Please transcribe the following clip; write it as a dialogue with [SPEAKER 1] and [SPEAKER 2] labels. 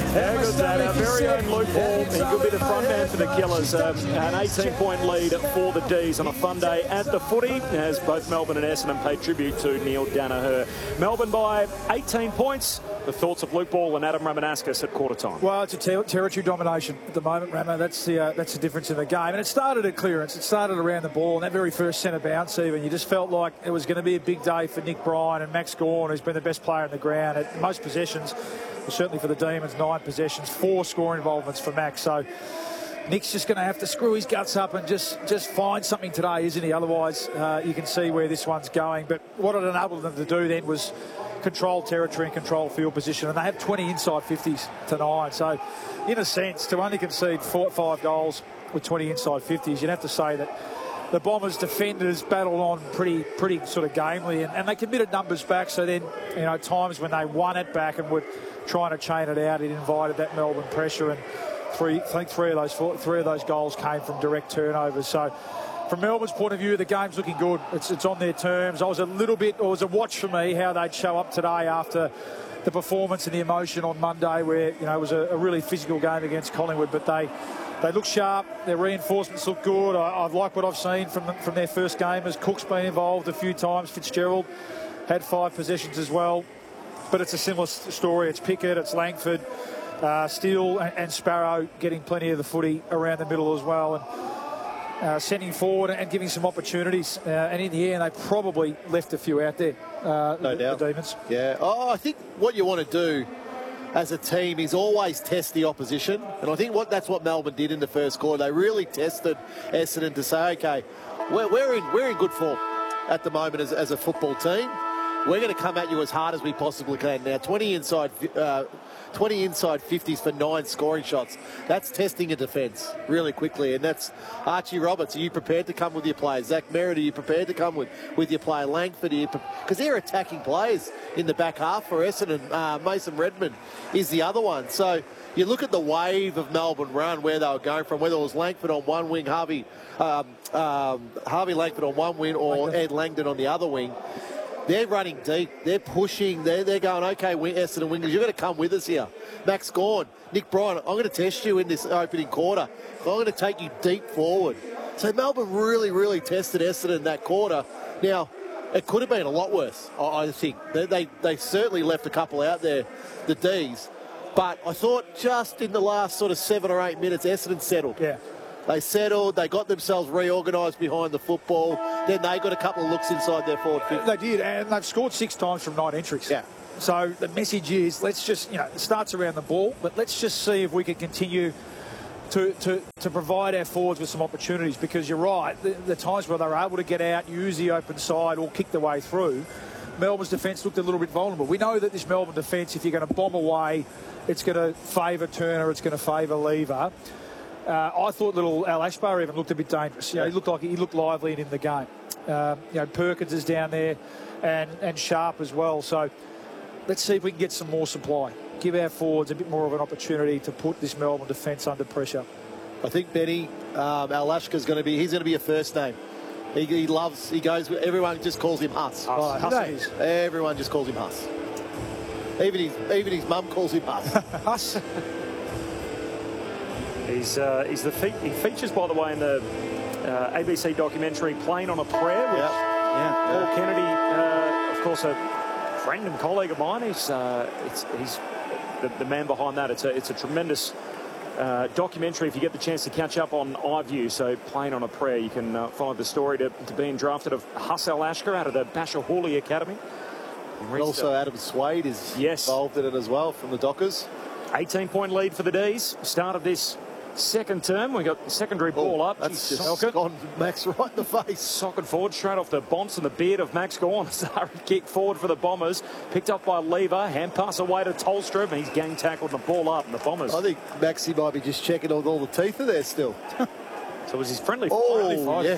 [SPEAKER 1] How good's that? Our very own Luke Ball. He could be the front man for the Killers. An 18-point lead for the D's on a fun day at the footy as both Melbourne and Essendon pay tribute to Neil Danaher. Melbourne by 18 points. The thoughts of Luke Ball and Adam Ramanauskas at quarter time.
[SPEAKER 2] Well, it's a territory domination at the moment, Ramo. That's the difference in the game. And it started at clearance. It started around the ball. And that very first centre bounce even, you just felt like it was going to be a big day for Nick Bryan and Max Gawn, who's been the best player on the ground at most possessions. Well, certainly for the Demons, 9 possessions, 4 scoring involvements for Max. So Nick's just going to have to screw his guts up and just find something today, isn't he? Otherwise, you can see where this one's going. But what it enabled them to do then was control territory and control field position, and they have 20 inside 50s to 9. So, in a sense, to only concede 5 goals with 20 inside 50s, you'd have to say that the Bombers' defenders battled on pretty sort of gamely, and they committed numbers back. So then, you know, times when they won it back and were trying to chain it out, it invited that Melbourne pressure, and I think three of those goals came from direct turnovers. So, from Melbourne's point of view, the game's looking good. It's on their terms. It was a watch for me how they'd show up today after the performance and the emotion on Monday, where, you know, it was a really physical game against Collingwood, but they look sharp. Their reinforcements look good. I've liked what I've seen from their first game, as Cook's been involved a few times. Fitzgerald had 5 possessions as well, but it's a similar story. It's Pickett, it's Langford, Steele and Sparrow getting plenty of the footy around the middle as well, and sending forward and giving some opportunities. And in the end, they probably left a few out there,
[SPEAKER 3] no doubt.
[SPEAKER 2] The Demons.
[SPEAKER 3] Yeah. Oh, I think what you want to do as a team is always test the opposition. And I think that's what Melbourne did in the first quarter. They really tested Essendon to say, OK, we're in good form at the moment as a football team. We're going to come at you as hard as we possibly can. Now, 20 inside 50s for 9 scoring shots. That's testing a defence really quickly. And that's Archie Roberts. Are you prepared to come with your players? Zach Merritt, are you prepared to come with your player? Langford, because they're attacking players in the back half for Essendon. Mason Redmond is the other one. So you look at the wave of Melbourne run, where they were going from, whether it was Langford on one wing, Harvey Langford on one wing, or Ed Langdon on the other wing. They're running deep. They're pushing. They're going, OK, Essendon wingers, you've got to come with us here. Max Gawn, Nick Bryan, I'm going to test you in this opening quarter. I'm going to take you deep forward. So Melbourne really tested Essendon that quarter. Now, it could have been a lot worse, I think. They certainly left a couple out there, the Ds. But I thought just in the last sort of 7 or 8 minutes, Essendon settled.
[SPEAKER 2] Yeah.
[SPEAKER 3] They settled, they got themselves reorganised behind the football, then they got a couple of looks inside their forward 50.
[SPEAKER 2] They did, and they've scored 6 times from 9 entries.
[SPEAKER 3] Yeah.
[SPEAKER 2] So the message is, let's just, it starts around the ball, but let's just see if we can continue to provide our forwards with some opportunities, because you're right, the times where they were able to get out, use the open side or kick their way through, Melbourne's defence looked a little bit vulnerable. We know that this Melbourne defence, if you're going to bomb away, it's going to favour Turner, it's going to favour Lever. I thought little Al Ashbar even looked a bit dangerous. He looked lively and in the game. Perkins is down there, and Sharp as well. So let's see if we can get some more supply. Give our forwards a bit more of an opportunity to put this Melbourne defence under pressure.
[SPEAKER 3] I think Benny Al Ashkar's going to be a first name. He goes. Everyone just calls him Huss. Everyone just calls him Huss. Even his mum calls him Huss.
[SPEAKER 2] Huss.
[SPEAKER 1] He features, by the way, in the ABC documentary Playing on a Prayer, which Paul Kennedy, of course, a friend and colleague of mine. He's the man behind that. It's a tremendous documentary if you get the chance to catch up on iView. So Playing on a Prayer, you can find the story to being drafted of Huss Al Ashkar out of the Basher Hawley Academy.
[SPEAKER 3] And also Adam Swade is involved in it as well from the Dockers. 18-point
[SPEAKER 1] lead for the D's. Start of this second term. We got the secondary ball up.
[SPEAKER 3] That's just gone Max right in the face.
[SPEAKER 1] Socket forward, straight off the bonce and the beard of Max Gawn. Sorry, kick forward for the Bombers. Picked up by Lever. Hand pass away to Tolstrom. He's gang tackled and the ball up. And the Bombers.
[SPEAKER 3] I think Maxie might be just checking all the teeth are there still.
[SPEAKER 1] So it was his friendly
[SPEAKER 3] fire.